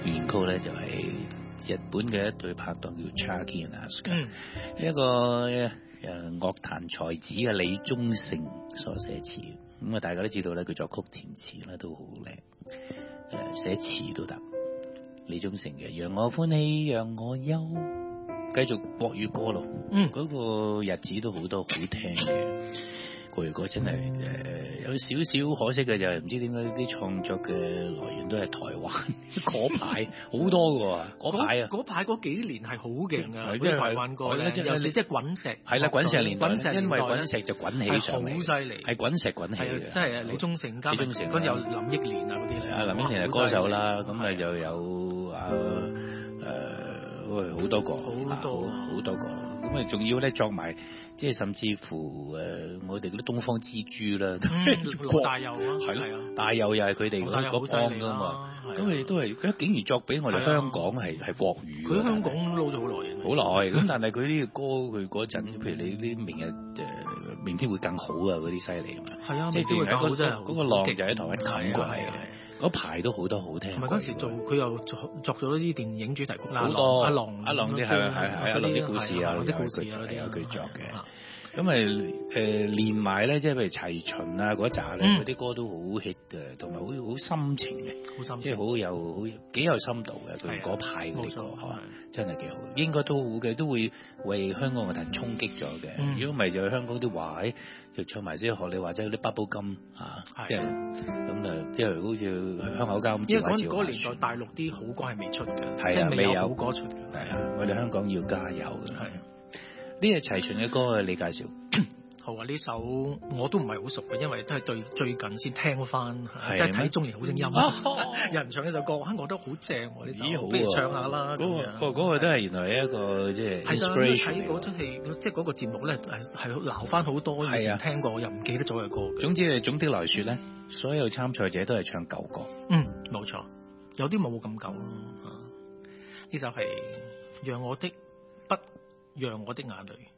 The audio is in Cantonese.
原曲咧就係日本嘅一對拍檔叫 Chucky and Asuka，一個樂壇才子嘅李宗盛所寫詞。咁啊，大家都知道咧，佢作曲填詞咧都好叻，寫詞都得。李宗盛嘅《讓我歡喜讓我憂》，繼續國語歌咯。嗰個日子都好多好聽嘅。國語歌真係有少少可惜嘅就係唔知點解啲創作嘅來源都係台灣嗰排好多嘅喎，嗰排嗰幾年係好勁嘅，啲台灣歌咧，尤其即係滾石，係啦滾石年代，因為滾石就滾起上嚟，好犀利，係滾石滾起嘅，即係李宗盛加埋嗰時有林憶蓮啊嗰啲咧，林憶蓮係歌手啦，咁啊又有好多個，好多個。咁啊，仲要咧作埋，即係甚至乎我哋嗰啲東方之珠啦，羅大佑啊，係咯，大佑又係佢哋嗰幫噶嘛，咁佢哋都係佢竟然作俾我哋香港係國語，佢喺香港撈咗好耐，咁但係佢呢個歌佢嗰陣，譬如你啲明天會更好啊嗰啲犀利啊嘛，係啊，明天會更好真係嗰個浪就喺台灣冚過嚟嘅。嗰排都好多好聽，同埋嗰時佢又作咗啲電影主題曲啦，好多阿郎啲係阿郎啲故事啊，啲故事啊嗰啲有佢作嘅。咁連埋咧，即係譬如齊秦啊嗰扎咧，嗰啲歌都好 hit 嘅，同埋好深情嘅，即係好幾有深度嘅。佢嗰派嗰啲歌係嘛，真係幾好，應該都好嘅，都會為香港樂壇衝擊咗嘅。如果唔係就香港啲話就唱埋啲學你話齋嗰啲 bubble gum 啊，即係咁啊，即係好似香口膠咁。因為嗰年代大陸啲好歌係未出嘅，係啊，未有好歌出嘅。係啊，我哋香港要加油嘅。係呢隻齊秦嘅歌你介紹。好啊，呢首我都唔係好熟嘅，因為都係最近先聽翻，即係睇《中年好聲音》，有人唱呢首歌，我覺得好正喎呢首，不如唱下啦。嗰個都係原來一個即係 inspiration。睇嗰出戲，即係嗰個節目咧，係撈翻好多以前聽過又唔記得咗嘅歌。總的來說咧，所有參賽者都係唱舊歌。冇錯，有啲冇咁舊咯。呢首係讓我的眼淚。